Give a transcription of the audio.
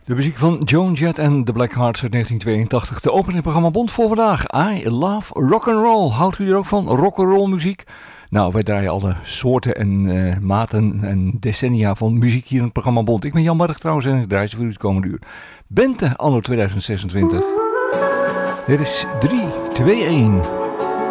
De muziek van Joan Jett en The Black Hearts uit 1982. De opening programma Bond voor vandaag. I love rock'n'roll. Houdt u er ook van rock'n'roll muziek? Nou, wij draaien alle soorten en maten en decennia van muziek hier in het programma Bond. Ik ben Jan Barg trouwens en ik draai ze voor u het komende uur. Bente anno 2026. Dit is 3, 2, 1.